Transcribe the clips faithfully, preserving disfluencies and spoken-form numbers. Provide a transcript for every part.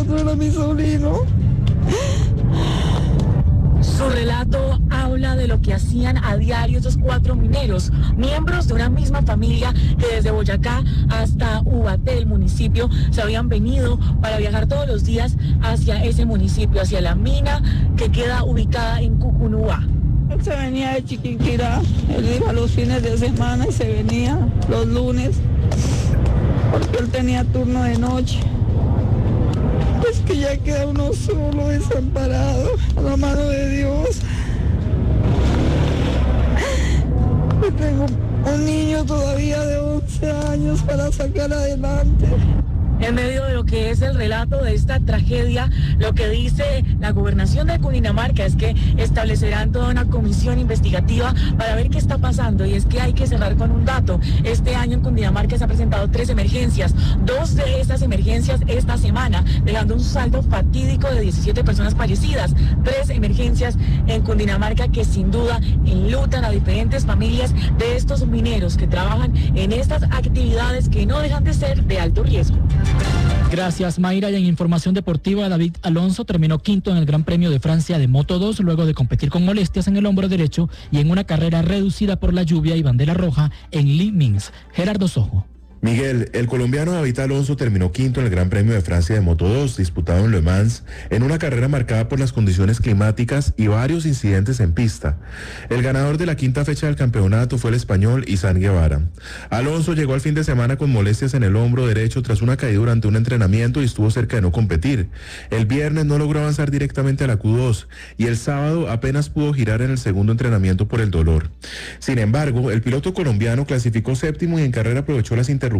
otro era mi sobrino. Su relato habla de lo que hacían a diario estos cuatro mineros, miembros de una misma familia que desde Boyacá hasta Ubaté, el municipio, se habían venido para viajar todos los días hacia ese municipio, hacia la mina que queda ubicada en Cucunúa. Él se venía de Chiquinquirá, él iba los fines de semana y se venía los lunes, porque él tenía turno de noche. Es que ya queda uno solo, desamparado, a la mano de Dios. Yo tengo un niño todavía de once años para sacar adelante. En medio de lo que es el relato de esta tragedia, lo que dice la gobernación de Cundinamarca es que establecerán toda una comisión investigativa para ver qué está pasando, y es que hay que cerrar con un dato. Este año en Cundinamarca se han presentado tres emergencias, dos de estas emergencias esta semana, dejando un saldo fatídico de diecisiete personas fallecidas, tres emergencias en Cundinamarca que sin duda enlutan a diferentes familias de estos mineros que trabajan en estas actividades que no dejan de ser de alto riesgo. Gracias, Mayra. Y en información deportiva, David Alonso terminó quinto en el Gran Premio de Francia de Moto dos luego de competir con molestias en el hombro derecho y en una carrera reducida por la lluvia y bandera roja en Le Mans. Gerardo Sojo. Miguel, el colombiano David Alonso terminó quinto en el Gran Premio de Francia de Moto dos, disputado en Le Mans, en una carrera marcada por las condiciones climáticas y varios incidentes en pista. El ganador de la quinta fecha del campeonato fue el español Izan Guevara. Alonso llegó al fin de semana con molestias en el hombro derecho tras una caída durante un entrenamiento y estuvo cerca de no competir. El viernes no logró avanzar directamente a la Q dos y el sábado apenas pudo girar en el segundo entrenamiento por el dolor. Sin embargo, el piloto colombiano clasificó séptimo y en carrera aprovechó las interrupciones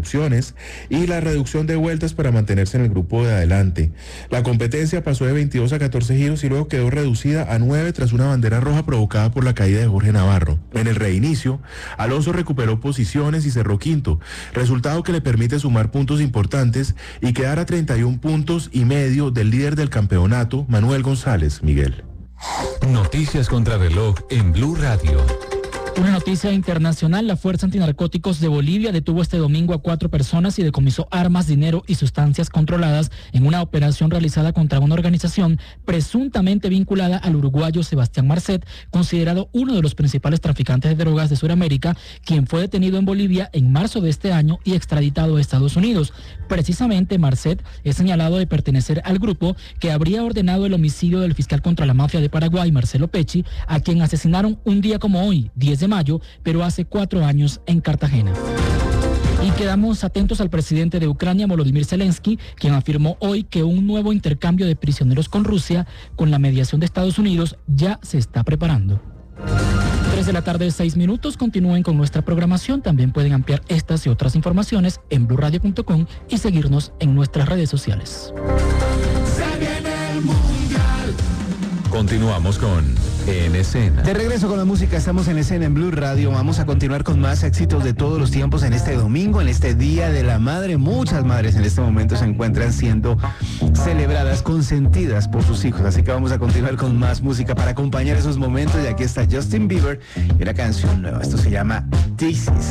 y la reducción de vueltas para mantenerse en el grupo de adelante. La competencia pasó de veintidós a catorce giros y luego quedó reducida a nueve tras una bandera roja provocada por la caída de Jorge Navarro. En el reinicio, Alonso recuperó posiciones y cerró quinto, resultado que le permite sumar puntos importantes y quedar a treinta y un puntos y medio del líder del campeonato, Manuel González. Miguel. Noticias contra reloj en Blue Radio. Una noticia internacional: la Fuerza Antinarcóticos de Bolivia detuvo este domingo a cuatro personas y decomisó armas, dinero y sustancias controladas en una operación realizada contra una organización presuntamente vinculada al uruguayo Sebastián Marcet, considerado uno de los principales traficantes de drogas de Sudamérica, quien fue detenido en Bolivia en marzo de este año y extraditado a Estados Unidos. Precisamente, Marcet es señalado de pertenecer al grupo que habría ordenado el homicidio del fiscal contra la mafia de Paraguay, Marcelo Pecci, a quien asesinaron un día como hoy, diez de mayo, pero hace cuatro años en Cartagena. Y quedamos atentos al presidente de Ucrania, Volodymyr Zelensky, quien afirmó hoy que un nuevo intercambio de prisioneros con Rusia, con la mediación de Estados Unidos, ya se está preparando. tres de la tarde, seis minutos. Continúen con nuestra programación. También pueden ampliar estas y otras informaciones en blue radio punto com y seguirnos en nuestras redes sociales. Se viene el Mundial. Continuamos con En Escena. De regreso con la música, estamos en Escena en Blue Radio. Vamos a continuar con más éxitos de todos los tiempos en este domingo, en este Día de la Madre. Muchas madres en este momento se encuentran siendo celebradas, consentidas por sus hijos. Así que vamos a continuar con más música para acompañar esos momentos. Y aquí está Justin Bieber y una canción nueva. Esto se llama This Is.